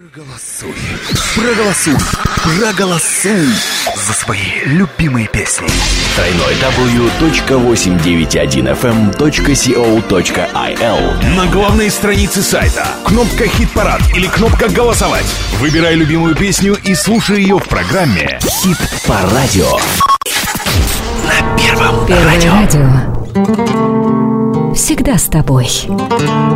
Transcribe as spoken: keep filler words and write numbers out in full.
Проголосуй, проголосуй, проголосуй за свои любимые песни. дабл ю дабл ю дабл ю точка восемьсот девяносто один эф эм точка си о точка ай эл. На главной странице сайта кнопка «Хит-парад» или кнопка «Голосовать». Выбирай любимую песню и слушай ее в программе «Хит по радио». На Первом Первое радио. радио. Всегда с тобой.